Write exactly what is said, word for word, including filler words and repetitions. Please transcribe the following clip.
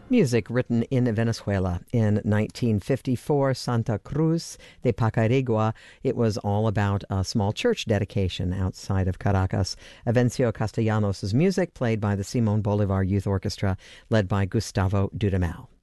Music written in Venezuela in nineteen fifty-four, Santa Cruz de Pacarigua. It was all about a small church dedication outside of Caracas. Avencio Castellanos' music, played by the Simon Bolivar Youth Orchestra, led by Gustavo Dudamel.